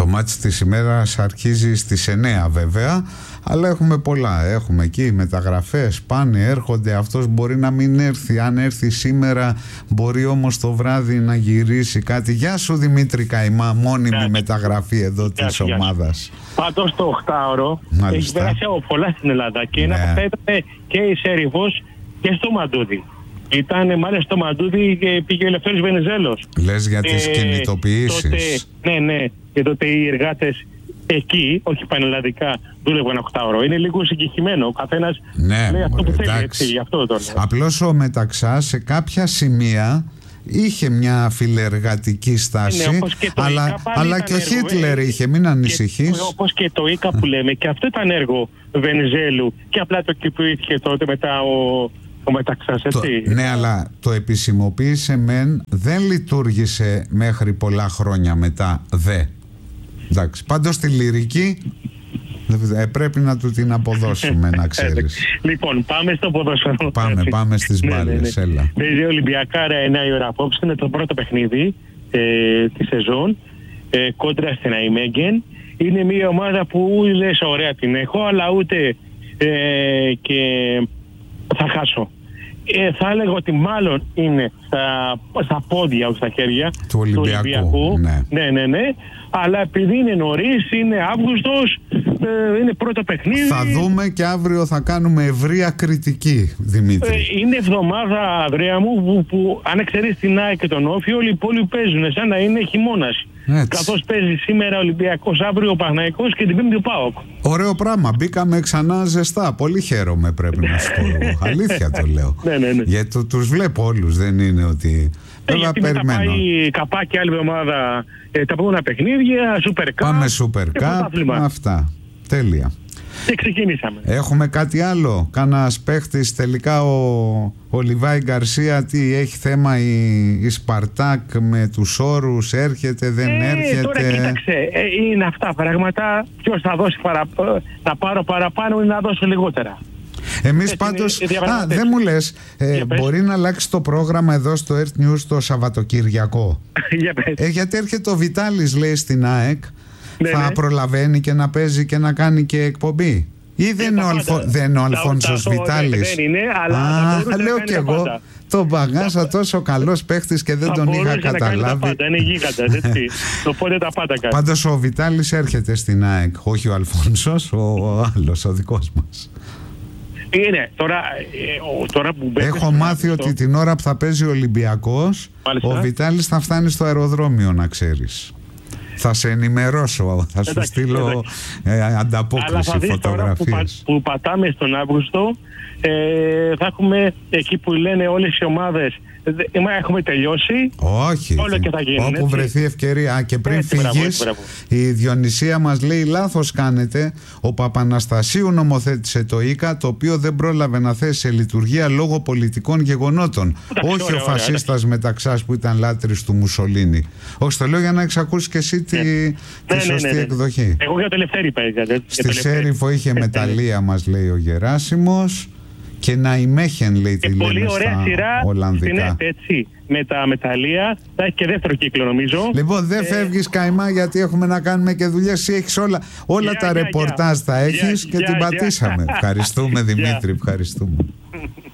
μάτς της ημέρας αρχίζει στις 9 βέβαια, αλλά έχουμε πολλά. Έχουμε εκεί μεταγραφές, πάνε, έρχονται. Αυτός μπορεί να μην έρθει. Αν έρθει σήμερα, μπορεί όμως το βράδυ να γυρίσει κάτι. Γεια σου Δημήτρη Καϊμά, μόνιμη μεταγραφή εδώ της ομάδας. Πάντως το 8ωρο έχει περάσει από πολλά στην Ελλάδα και ένα από αυτά ήταν και η Σέριφος και στο Μαντούδι. Ήταν μάλιστα στο Μαντούδι και πήγε ο Ελευθέρης Βενιζέλος. Λες για τις κινητοποιήσεις. Ναι. Και τότε οι εργάτες εκεί, όχι πανελλαδικά, δούλευαν 8ωρο. Είναι λίγο συγκεκριμένο. Ο καθένας λέει αυτό που θέλει. Έτσι, γι' αυτό το λέω. Απλώς ο Μεταξάς σε κάποια σημεία είχε μια φιλεργατική στάση, αλλά και ο Χίτλερ είχε, μην ανησυχείς. Όπως και το ΙΚΑ που λέμε, και αυτό ήταν έργο Βενιζέλου και απλά το κυπήθηκε τότε μετά ο Μεταξάς, έτσι. Ναι, αλλά το επισημοποίησε μεν, δεν λειτουργήσε μέχρι πολλά χρόνια μετά δε. Εντάξει, πάντως τη λυρική πρέπει να του την αποδώσουμε, να ξέρεις. Λοιπόν, πάμε στο ποδόσφαιρο. Πάμε στις μπάλες, έλα. Παίζει Ολυμπιακάρα 9 η ώρα απόψε, είναι το πρώτο παιχνίδι τη σεζόν, κόντρα στην Αϊμέγγεν. Είναι μια ομάδα που λες ωραία την έχω, αλλά ούτε και θα χάσω. Θα έλεγα ότι μάλλον είναι στα πόδια, όχι στα χέρια του Ολυμπιακού. Ναι. Αλλά επειδή είναι νωρίς, είναι Αύγουστος, είναι πρώτο παιχνίδι. Θα δούμε και αύριο θα κάνουμε ευρεία κριτική, Δημήτρη. Είναι εβδομάδα, Ανδρέα μου, που αν εξαιρείς την ΑΕΚ και τον Όφη, όλοι οι υπόλοιποι παίζουν σαν να είναι χειμώνας. Καθώς παίζει σήμερα ο Ολυμπιακός, αύριο ο Παναθηναϊκός και την Πέμπτη ο ΠΑΟΚ. Ωραίο πράγμα. Μπήκαμε ξανά ζεστά. Πολύ χαίρομαι, πρέπει να σου πω εγώ. Αλήθεια το λέω. Ναι. Γιατί τους βλέπω όλους. Δεν είναι ότι. Βέβαια περιμένω. Θα πάει καπάκι άλλη εβδομάδα τα επόμενα παιχνίδια, Super Cup. Πάμε Super Cup. Αυτά. Τέλεια. Και ξεκινήσαμε. Έχουμε κάτι άλλο. Κάνας παίχτης τελικά ο Λιβάη Γκαρσία, τι έχει θέμα η Σπαρτάκ με τους όρους, έρχεται, δεν έρχεται. Τώρα κοίταξε, είναι αυτά πράγματα. Ποιος θα δώσει θα πάρω παραπάνω ή να δώσω λιγότερα. Εμείς πάντως, δεν μου λες, μπορεί να αλλάξει το πρόγραμμα εδώ στο Earth News το Σαββατοκυριακό. Γιατί έρχεται ο Βιτάλης, λέει, στην ΑΕΚ. Θα προλαβαίνει και να παίζει και να κάνει και εκπομπή. Ή δεν είναι ο Αλφόνσος Βιτάλης? Δεν είναι, αλλά λέω κι εγώ. Τον παγάσα, τόσο καλός παίχτης και δεν τον είχα καταλάβει. Είναι γίγαντας, έτσι. Οπότε τα πάντα κάνει. Πάντως ο Βιτάλης έρχεται στην ΑΕΚ. Όχι ο Αλφόνσος, ο άλλος, ο δικός μας. Είναι, τώρα που έχω μάθει ότι την ώρα που θα παίζει ο Ολυμπιακός, ο Βιτάλης θα φτάνει στο αεροδρόμιο, να ξέρεις. Θα σε ενημερώσω, θα σου στείλω ανταπόκριση, φωτογραφίες. Που πατάμε στον Αύγουστο, θα έχουμε εκεί που λένε όλες οι ομάδες έχουμε τελειώσει. Όχι, όλο και θα γίνει, όπου έτσι βρεθεί ευκαιρία. Και πριν φύγεις, η Διονυσία μας λέει λάθος κάνετε. Ο Παπαναστασίου νομοθέτησε το ΙΚΑ, το οποίο δεν πρόλαβε να θέσει σε λειτουργία λόγω πολιτικών γεγονότων. Όχι ο φασίστας Μεταξάς που ήταν λάτρης του Μουσολίνη. Όχι, το λέω για να εξακούσεις και εσύ τη σωστή εκδοχή. Εγώ για το Ελευθέρη παίζα. Στη Σέριφο είχε μεταλλεία, μας λέει ο Γεράσιμος. Και να ημέχεν, λέει, τη λέμε πολύ ωραία σειρά Ολλανδικά. Έτσι, με τα μεταλλεία. Θα έχει και δεύτερο κύκλο, νομίζω. Λοιπόν, δεν φεύγεις, Καϊμά, γιατί έχουμε να κάνουμε και δουλειές. Εσύ έχεις όλα τα ρεπορτάζ θα έχεις και την πατήσαμε. Ευχαριστούμε, Δημήτρη, ευχαριστούμε.